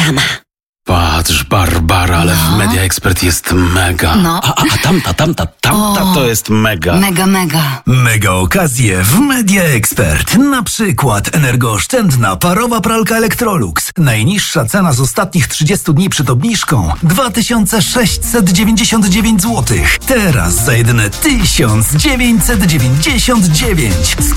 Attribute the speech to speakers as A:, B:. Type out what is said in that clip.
A: drama.
B: Patrz, Barbara, ale w Media Expert jest mega.
A: No.
B: A tamta to jest mega.
A: Mega.
C: Mega okazje w Media Expert. Na przykład energooszczędna parowa pralka Electrolux. Najniższa cena z ostatnich 30 dni przed obniżką 2699 zł. Teraz za jedyne 1999.